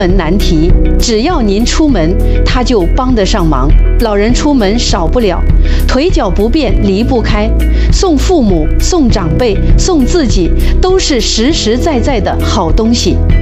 门难题，只要您出门，他就帮得上忙。老人出门少不了，腿脚不便离不开，送父母、送长辈、送自己，都是实实在在的好东西。